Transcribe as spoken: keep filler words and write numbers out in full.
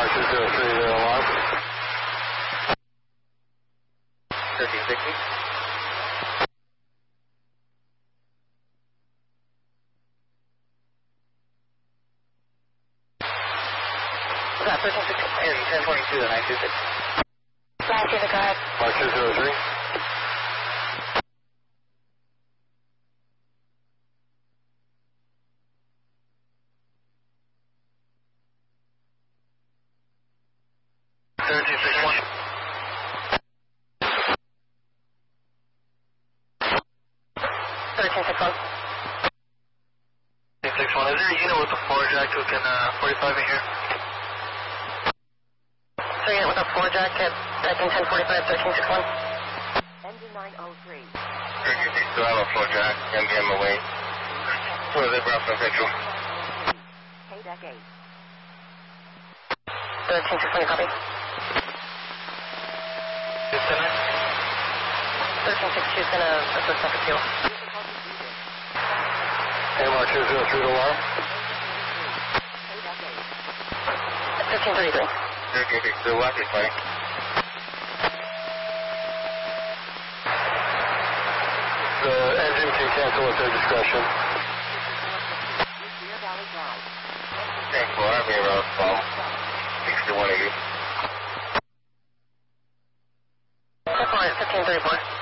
two zero three, the alarm. thirteen sixty. Got thirteen sixty. Energy ten twenty-two, the nine two six. nine two six, go ahead. Mark two zero three. thirteen six one. thirteen six one. thirteen six one. Is there a unit with a floor jack who can uh, forty-five in here? So unit with a floor jack at thirteen ten forty-five, thirteen six one. Engine nine oh three. thirteen six two, I have a floor jack. M D M away. So is it Ralph Central? K deck eight. thirteen six one, copy. Center? thirteen six two is going to assist up at fuel. A M R two zero three, the alarm. K deck eight. fifteen thirty-three. thirteen six two, watch it, buddy. The engine can cancel at their discretion. Deer Valley Drive. Thanks, four, I'll be around twelve. sixty-one eighty. fifteen thirty-four.